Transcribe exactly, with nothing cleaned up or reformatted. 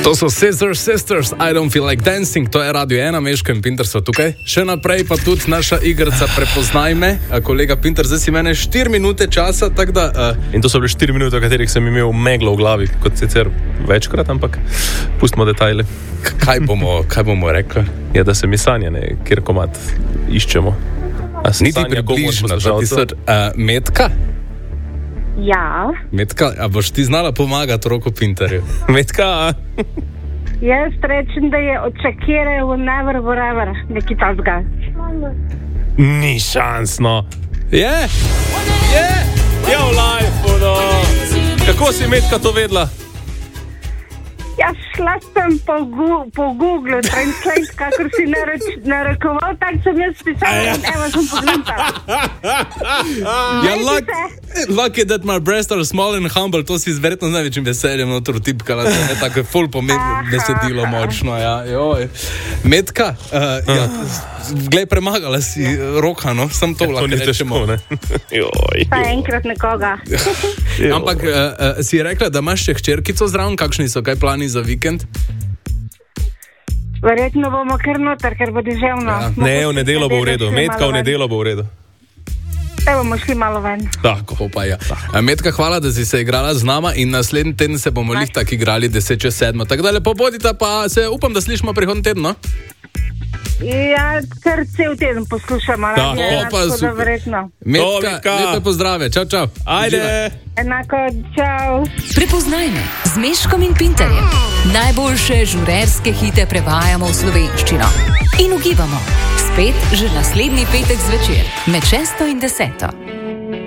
To so Scissors Sisters, I don't feel like dancing, to je Radio ena, Meško in Pinter so tukaj. Še naprej pa tudi naša igrica Prepoznaj me, kolega Pinter, zdaj si mene štiri minute časa, tako da... Uh... In to so bile štiri minute, v katerih sem imel meglo v glavi, kot sicer večkrat, ampak pustimo detajle. Kaj bomo, kaj bomo rekli? Je, da se mi sanjane, kjer komad iščemo. Niti približno, da ti sr... Uh, Metka? Ja. Metka, a boš ti znala pomagati Roku Pinterju? Metka? Jaz rečem, da je očakiraj v never forever, neki tazga. Ni šans, no. Je? Je? Je v life, no. Kako si Metka to vedla? Ja, šla sem po, gu, po Google Translate, kakor si narekoval, tako sem jaz pisala in evo sem pogledala. Ja, luck, lucky that my breasts are small and humble, to si verjetno z največjim veseljem notor tipkala, to je tako ful pomembno besedilo močno, ja, joj. Metka, uh, ja, glej, premagala si Roka, no, sem to lahko rečemo. Pa enkrat nekoga. Ampak uh, uh, si rekla, da imaš še hčerkico zraven, kakšni so, kaj plani za vikend? Verjetno bomo kar noter, ker bo deževno. Ja. Ne, v nedelo bo v redu. Metka, v nedelo bo v redu. Te bomo šli malo ven. Tako, pa ja. Metka, hvala, da si se igrala z nama in naslednji teden se bomo lih tak igrali deset čez sedmo. Tako da lepo bodite, pa se upam, da slišimo prihodnji teden, no? Ja, kar cel teden poslušamo. Da, o, pa super. Metka, lepe pozdrave. Čau, čau. Ajde. Enako, čau. Prepoznaj me z Meškom in Pinterjem. Najboljše žurerske hite prevajamo v slovenščino. In ugibamo. Spet že naslednji petek zvečer med šesto in deseto.